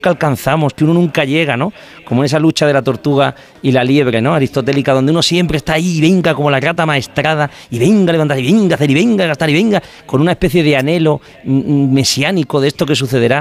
que alcanzamos, que uno nunca llega, ¿no? Como en esa lucha de la tortuga y la liebre, ¿no? Aristotélica, donde uno siempre está ahí y venga como la rata maestrada y venga a levantar y venga a hacer y venga a gastar y venga con una especie de anhelo mesiánico de esto que sucederá.